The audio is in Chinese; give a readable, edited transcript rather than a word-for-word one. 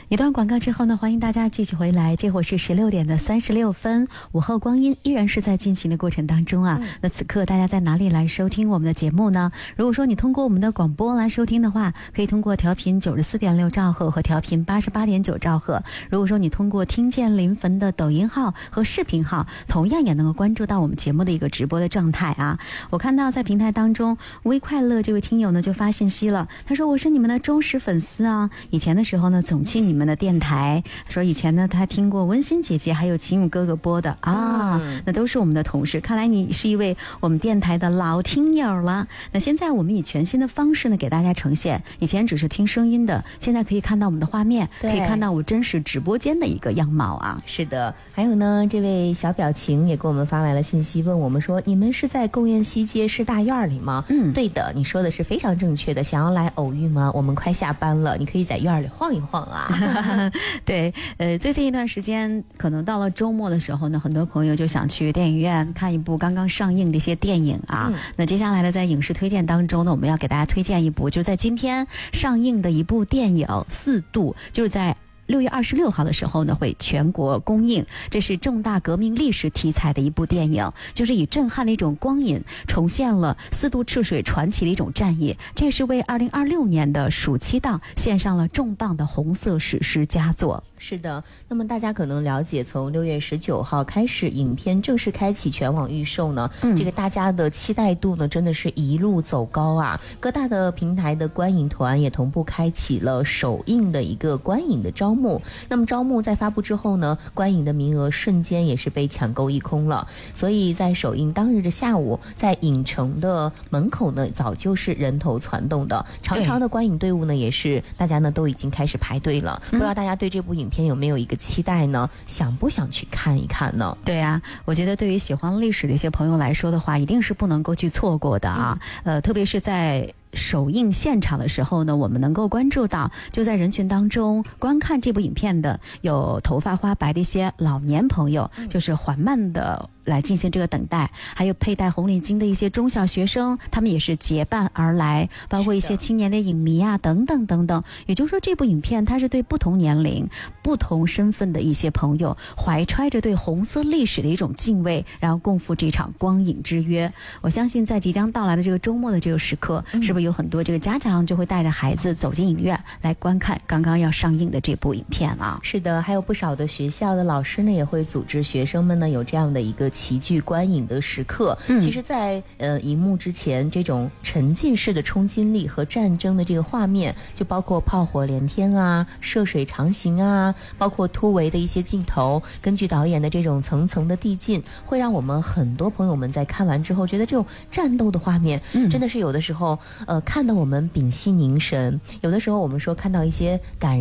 一段广告之后呢，欢迎大家继续回来。这会儿是16点的36分，午后光阴依然是在进行的过程当中啊。那此刻大家在哪里来收听我们的节目呢？如果说你通过我们的广播来收听的话，可以通过调频94.6兆赫和调频88.9兆赫。如果说你通过听见临汾的抖音号和视频号，同样也能够关注到我们节目的一个直播的状态啊。我看到在平台当中，微快乐这位听友呢就发信息了，他说我是你们的忠实粉丝啊，以前的时候呢总听你们的电台，说以前呢他听过温馨姐姐还有秦宇哥哥播的啊，那都是我们的同事，看来你是一位我们电台的老听友了。那现在我们以全新的方式呢给大家呈现，以前只是听声音的，现在可以看到我们的画面，可以看到我真实直播间的一个样貌啊。 是的，还有呢，这位小表情也给我们发来了信息，问我们说，你们是在贡院西街市大院里吗？对的，你说的是非常正确的。想要来偶遇吗？我们快下班了，你可以在院里晃一晃啊。 对，最近一段时间可能到了周末的时候呢，很多朋友就想去电影院看一部刚刚上映的一些电影啊。那接下来的在影视推荐当中呢，我们要给大家推荐一部，就在今天上映的一部电影《4度》，就是在6月26号的时候呢会全国公映，这是重大革命历史题材的一部电影，就是以震撼的一种光影重现了4渡赤水传奇的一种战役，这是为2026年的暑期档献上了重磅的红色史诗佳作。 是的，那么大家可能了解，从6月19号开始，影片正式开启全网预售呢，这个大家的期待度呢，真的是一路走高啊！各大的平台的观影团也同步开启了首映的一个观影的招募。那么招募在发布之后呢，观影的名额瞬间也是被抢购一空了。所以在首映当日的下午，在影城的门口呢，早就是人头攒动的，长长的观影队伍呢，也是大家呢都已经开始排队了。不知道大家对这部影片有没有一个期待呢？想不想去看一看呢？ 对啊，我觉得对于喜欢历史的一些朋友来说的话，一定是不能够去错过的啊。特别是在首映现场的时候呢，我们能够关注到，就在人群当中观看这部影片的有头发花白的一些老年朋友，就是缓慢的来进行这个等待，还有佩戴红领巾的一些中小学生，他们也是结伴而来，包括一些青年的影迷啊等等等等。也就是说，这部影片它是对不同年龄不同身份的一些朋友怀揣着对红色历史的一种敬畏，然后共赴这场光影之约。我相信在即将到来的这个周末的这个时刻，是不是有很多这个家长就会带着孩子走进影院来观看刚刚要上映的这部影片啊？ 是的，还有不少的学校的老师呢也会组织学生们呢有这样的一个齐聚观影的时刻。其实在荧幕之前，这种沉浸式的冲击力和战争的这个画面，就包括炮火连天啊、涉水长行啊，包括突围的一些镜头，根据导演的这种层层的递进，会让我们很多朋友们在看完之后觉得这种战斗的画面真的是有的时候看到我们屏息凝神，有的时候我们说看到一些感人